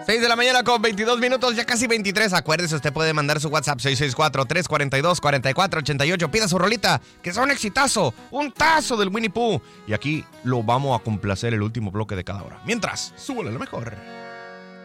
6 de la mañana con 22 minutos, ya casi 23. Acuérdese, usted puede mandar su WhatsApp 664-342-4488. Pida su rolita, que sea un exitazo, un tazo del Winnie Pooh. Y aquí lo vamos a complacer el último bloque de cada hora. Mientras, súbele lo mejor.